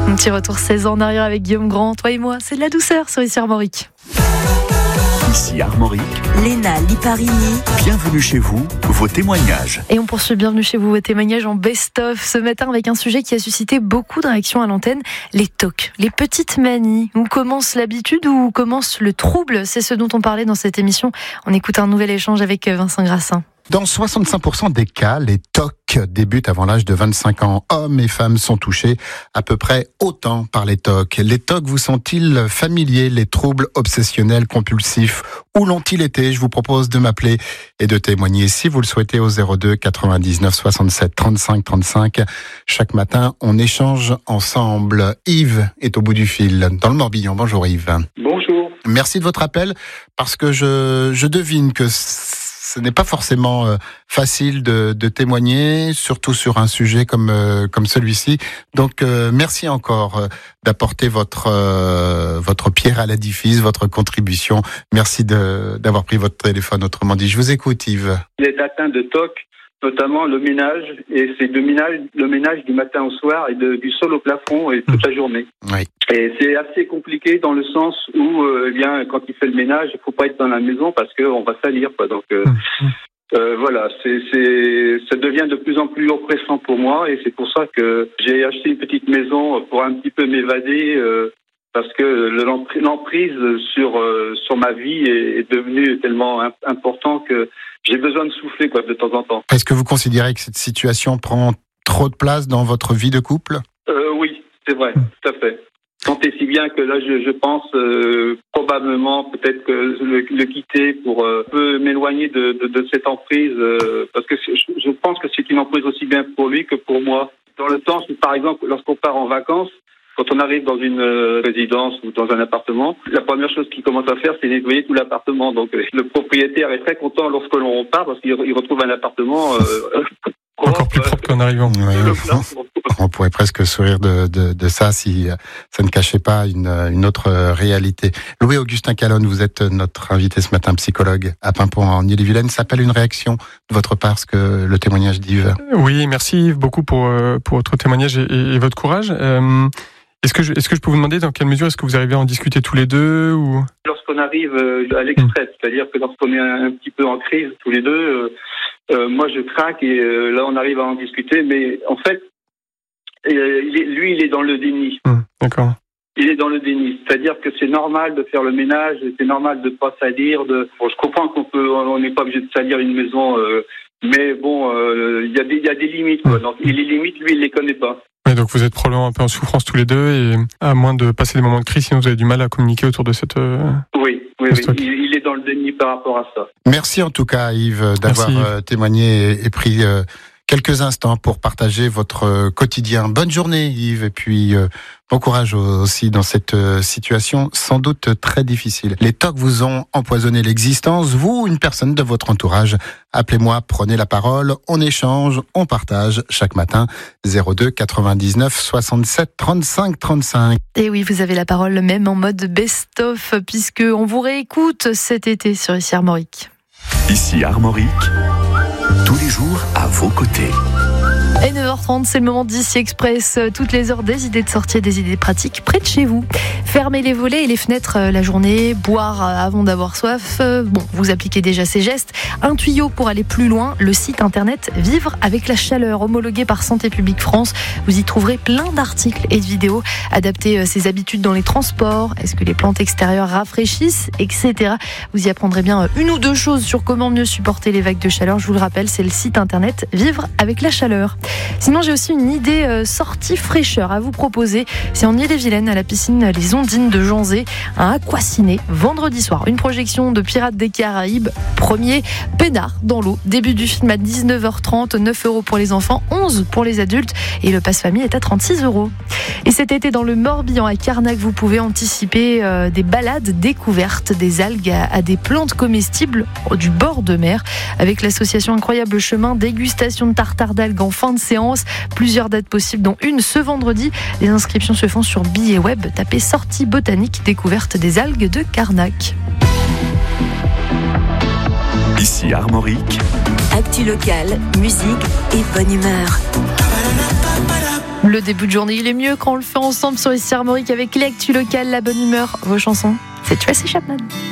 Un petit retour 16 ans en arrière avec Guillaume Grand. Toi et moi, c'est de la douceur sur ici Armorique. Ici Armorique, Léna Liparini. bienvenue chez vous, vos témoignages. Et on poursuit Bienvenue chez vous, vos témoignages en best-of ce matin avec un sujet qui a suscité beaucoup de réactions à l'antenne, les tocs, les petites manies. Où commence l'habitude ou où commence le trouble? C'est ce dont on parlait dans cette émission. On écoute un nouvel échange avec Vincent Grassin. Dans 65% des cas, les TOC débutent avant l'âge de 25 ans. Hommes et femmes sont touchés à peu près autant par les TOC. Les TOC vous sont-ils familiers? Les troubles obsessionnels compulsifs, où l'ont-ils été? Je vous propose de m'appeler et de témoigner si vous le souhaitez au 02 99 67 35 35. Chaque matin, on échange ensemble. Yves est au bout du fil, dans le Morbihan. Bonjour Yves. Bonjour. Merci de votre appel, parce que je devine que ce n'est pas forcément facile de témoigner, surtout sur un sujet comme celui-ci. Donc merci encore d'apporter votre pierre à l'édifice, votre contribution. Merci d'avoir pris votre téléphone. Autrement dit, je vous écoute, Yves. Il est atteint de TOC, notamment le ménage, et c'est le ménage du matin au soir et du sol au plafond et toute la journée. Oui. Et c'est assez compliqué dans le sens où, quand il fait le ménage, il faut pas être dans la maison parce qu'on va salir, quoi. Donc voilà, ça devient de plus en plus oppressant pour moi, et c'est pour ça que j'ai acheté une petite maison pour un petit peu m'évader. Parce que l'emprise sur ma vie est devenue tellement important que j'ai besoin de souffler, quoi, de temps en temps. Est-ce que vous considérez que cette situation prend trop de place dans votre vie de couple? Oui, c'est vrai, tout à fait. Tant et si bien que là, je pense probablement peut-être que le quitter pour peu m'éloigner de cette emprise, parce que je pense que c'est une emprise aussi bien pour lui que pour moi. Dans le sens où, par exemple, lorsqu'on part en vacances, quand on arrive dans une résidence ou dans un appartement, la première chose qu'il commence à faire, c'est nettoyer tout l'appartement. Donc le propriétaire est très content lorsque l'on part parce qu'il retrouve un appartement encore plus propre qu'en arrivant. On pourrait presque sourire de ça si ça ne cachait pas une autre réalité. Louis-Augustin Calonne, vous êtes notre invité ce matin, psychologue à Paimpont en Ille-et-Vilaine. Ça appelle une réaction de votre part, ce que le témoignage d'Yves. Oui, merci Yves beaucoup pour votre témoignage et votre courage. Est-ce que je peux vous demander dans quelle mesure est-ce que vous arrivez à en discuter tous les deux ou... Lorsqu'on arrive à l'extrême, c'est-à-dire que lorsqu'on est un petit peu en crise tous les deux, moi je craque et là on arrive à en discuter, mais en fait, il est dans le déni. D'accord. Il est dans le déni, c'est-à-dire que c'est normal de faire le ménage, c'est normal de pas salir. Bon, je comprends on n'est pas obligé de salir une maison, mais bon, il y a des limites, quoi. Donc les limites, lui, il les connaît pas. Ouais, donc vous êtes probablement un peu en souffrance tous les deux, et à moins de passer des moments de crise, sinon vous avez du mal à communiquer autour de cette... Oui. Il est dans le déni par rapport à ça. Merci en tout cas Yves d'avoir témoigné et pris quelques instants pour partager votre quotidien. Bonne journée Yves, et puis bon courage aussi dans cette situation sans doute très difficile. Les TOC vous ont empoisonné l'existence, vous ou une personne de votre entourage. Appelez-moi, prenez la parole, on échange, on partage chaque matin. 02 99 67 35 35. Et oui, vous avez la parole même en mode best-of, puisque on vous réécoute cet été sur ici Armorique. Ici Armorique, tous les jours à vos côtés. Et 9h30, c'est le moment d'Ici Express. Toutes les heures, des idées de sortie, des idées pratiques près de chez vous. Fermez les volets et les fenêtres la journée, boire avant d'avoir soif. Bon, vous appliquez déjà ces gestes. Un tuyau pour aller plus loin, le site internet Vivre avec la chaleur, homologué par Santé publique France. Vous y trouverez plein d'articles et de vidéos. Adaptez ses habitudes dans les transports. Est-ce que les plantes extérieures rafraîchissent, etc. Vous y apprendrez bien une ou deux choses sur comment mieux supporter les vagues de chaleur. Je vous le rappelle, c'est le site internet Vivre avec la chaleur. Sinon, j'ai aussi une idée sortie fraîcheur à vous proposer. C'est en Ille-et-Vilaine, à la piscine Les Ondines de Janzé, un aquaciné vendredi soir. Une projection de Pirates des Caraïbes, premier peinard dans l'eau. Début du film à 19h30, 9 € pour les enfants, 11 pour les adultes, et le pass famille est à 36 €. Et cet été, dans le Morbihan, à Carnac, vous pouvez anticiper des balades découvertes des algues à des plantes comestibles du bord de mer, avec l'association Incroyable Chemin, dégustation de tartare d'algues en fin de séance. Plusieurs dates possibles, dont une ce vendredi. Les inscriptions se font sur billets web. Tapez sortie botanique découverte des algues de Carnac. Ici Armorique, Actu locale, musique et bonne humeur. Le début de journée, il est mieux quand on le fait ensemble sur Ici Armorique avec l'actu locale, la bonne humeur, vos chansons. C'est Tracy Chapman.